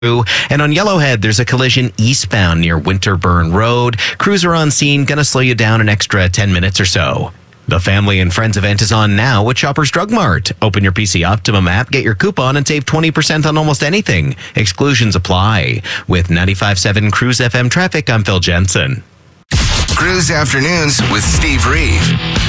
And on Yellowhead, there's a collision eastbound near Winterburn Road. Crews are on scene, gonna slow you down an extra 10 minutes or so. The Family and Friends event is on now at Shoppers Drug Mart. Open your PC Optimum app, get your coupon, and save 20% on almost anything. Exclusions apply. With 95.7 Cruise FM traffic, I'm Phil Jensen. Cruise Afternoons with Steve Reeve.